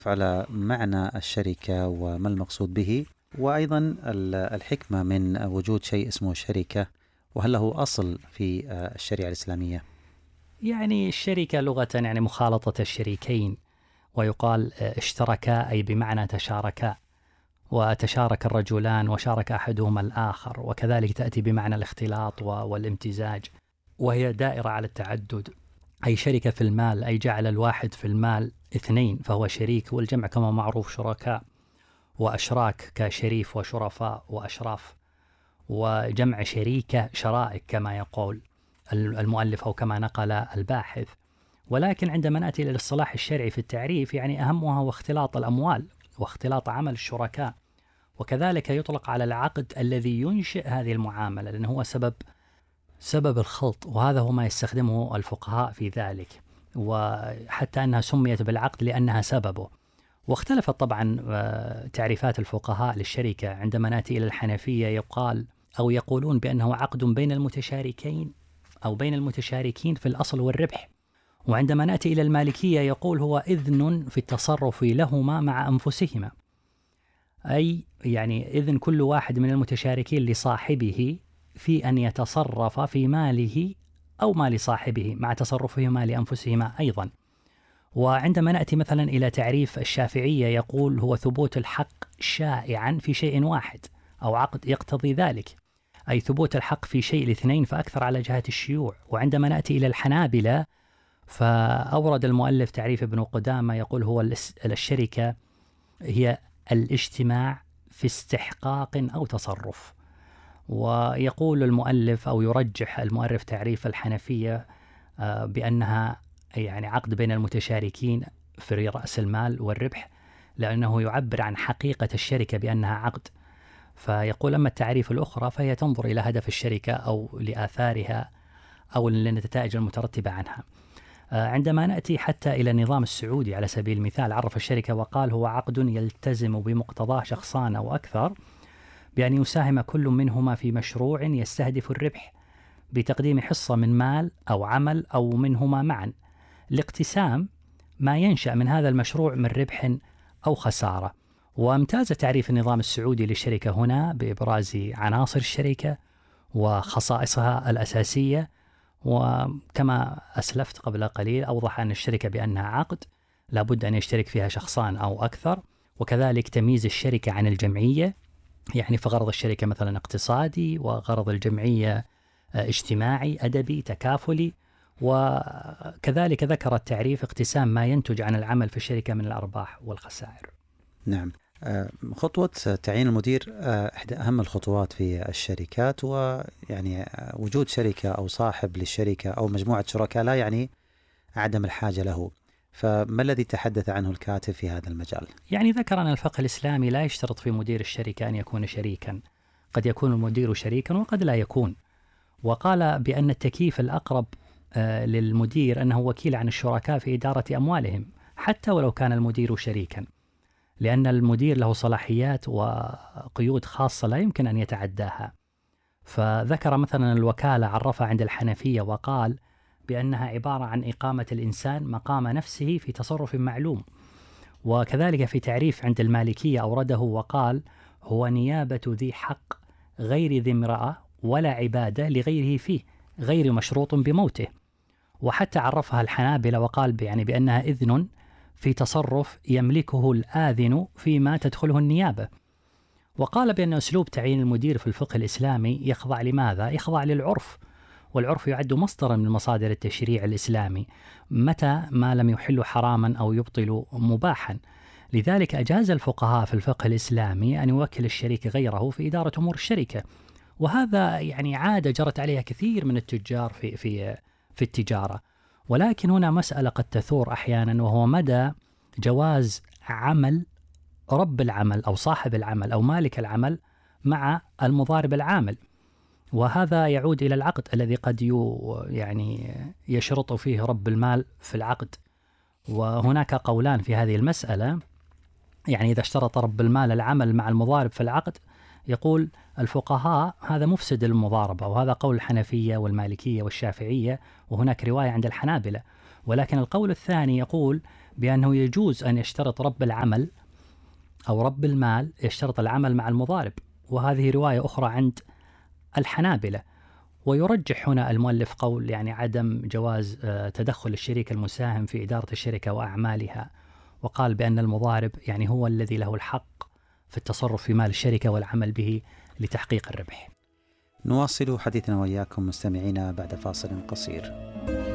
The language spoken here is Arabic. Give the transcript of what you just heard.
على معنى الشركة وما المقصود به، وأيضا الحكمة من وجود شيء اسمه شركة، وهل له أصل في الشريعة الإسلامية؟ يعني الشركة لغة يعني مخالطة الشريكين، ويقال اشتركا أي بمعنى تشاركا، وتشارك الرجلان وشارك أحدهما الآخر، وكذلك تأتي بمعنى الاختلاط والامتزاج، وهي دائرة على التعدد، أي شركة في المال، أي جعل الواحد في المال اثنين فهو شريك، والجمع كما معروف شركاء، وأشراك كشريف وشرفاء وأشراف، وجمع شريكة شرائك كما يقول المؤلف أو كما نقل الباحث. ولكن عندما نأتي إلى الاصطلاح الشرعي في التعريف، يعني أهمها هو اختلاط الأموال واختلاط عمل الشركاء، وكذلك يطلق على العقد الذي ينشئ هذه المعاملة، لأنه هو سبب الخلط، وهذا هو ما يستخدمه الفقهاء في ذلك، وحتى أنها سميت بالعقد لأنها سببه. واختلفت طبعا تعريفات الفقهاء للشركة. عندما نأتي إلى الحنفية يقال أو يقولون بأنه عقد بين المتشاركين أو بين المتشاركين في الأصل والربح. وعندما نأتي إلى المالكية يقول هو إذن في التصرف لهما مع أنفسهما، أي يعني إذن كل واحد من المتشاركين لصاحبه في أن يتصرف في ماله أو مال صاحبه مع تصرفهما لأنفسهما أيضا. وعندما نأتي مثلا إلى تعريف الشافعية يقول هو ثبوت الحق شائعا في شيء واحد، أو عقد يقتضي ذلك، أي ثبوت الحق في شيء الاثنين فأكثر على جهة الشيوع. وعندما نأتي إلى الحنابلة فأورد المؤلف تعريف ابن قدامة يقول هو الشركة هي الاجتماع في استحقاق أو تصرف. ويقول المؤلف أو يرجح المؤرخ تعريف الحنفية بأنها يعني عقد بين المتشاركين في رأس المال والربح، لأنه يعبر عن حقيقة الشركة بأنها عقد. فيقول أما التعريف الأخرى فهي تنظر إلى هدف الشركة أو لآثارها أو للنتائج المترتبة عنها. عندما نأتي حتى إلى النظام السعودي على سبيل المثال، عرف الشركة وقال هو عقد يلتزم بمقتضاه شخصان أو أكثر بأن يساهم كل منهما في مشروع يستهدف الربح بتقديم حصة من مال أو عمل أو منهما معا لاقتسام ما ينشأ من هذا المشروع من ربح أو خسارة. وامتاز تعريف النظام السعودي للشركة هنا بإبراز عناصر الشركة وخصائصها الأساسية، وكما أسلفت قبل قليل أوضح أن الشركة بأنها عقد لابد أن يشترك فيها شخصان أو أكثر، وكذلك تمييز الشركة عن الجمعية، يعني فغرض الشركة مثلا اقتصادي وغرض الجمعية اجتماعي أدبي تكافلي. وكذلك ذكر التعريف اقتسام ما ينتج عن العمل في الشركة من الأرباح والخسائر. نعم. خطوة تعيين المدير إحدى أهم الخطوات في الشركات، ويعني وجود شركة أو صاحب للشركة أو مجموعة شركاء لا يعني عدم الحاجة له، فما الذي تحدث عنه الكاتب في هذا المجال؟ يعني ذكر أن الفقه الإسلامي لا يشترط في مدير الشركة أن يكون شريكا، قد يكون المدير شريكا وقد لا يكون. وقال بأن التكييف الأقرب للمدير أنه وكيل عن الشركاء في إدارة أموالهم حتى ولو كان المدير شريكا، لأن المدير له صلاحيات وقيود خاصة لا يمكن أن يتعداها. فذكر مثلا الوكالة عرفها عند الحنفية وقال بأنها عبارة عن إقامة الإنسان مقام نفسه في تصرف معلوم. وكذلك في تعريف عند المالكية أورده وقال هو نيابة ذي حق غير ذي امرأة ولا عبادة لغيره فيه غير مشروط بموته. وحتى عرفها الحنابلة وقال يعني بأنها إذن في تصرف يملكه الآذن فيما تدخله النيابة. وقال بأن أسلوب تعيين المدير في الفقه الإسلامي يخضع لماذا؟ يخضع للعرف، والعرف يعد مصدرا من مصادر التشريع الإسلامي متى ما لم يحل حراما أو يبطل مباحا. لذلك أجاز الفقهاء في الفقه الإسلامي أن يوكل الشريك غيره في إدارة أمور الشركة، وهذا يعني عادة جرت عليها كثير من التجار في التجارة. ولكن هنا مسألة قد تثور أحيانا، وهو مدى جواز عمل رب العمل أو صاحب العمل أو مالك العمل مع المضارب العامل، وهذا يعود إلى العقد الذي قد يعني يشرط فيه رب المال في العقد. وهناك قولان في هذه المسألة، يعني إذا اشترط رب المال العمل مع المضارب في العقد يقول الفقهاء هذا مفسد للمضاربة، وهذا قول الحنفية والمالكية والشافعية، وهناك رواية عند الحنابلة. ولكن القول الثاني يقول بأنه يجوز أن يشترط رب العمل أو رب المال يشترط العمل مع المضارب، وهذه رواية أخرى عند الحنابلة. ويرجح هنا المؤلف قول يعني عدم جواز تدخل الشريك المساهم في إدارة الشركة وأعمالها، وقال بأن المضارب يعني هو الذي له الحق في التصرف في مال الشركة والعمل به لتحقيق الربح. نواصل حديثنا وإياكم مستمعينا بعد فاصل قصير.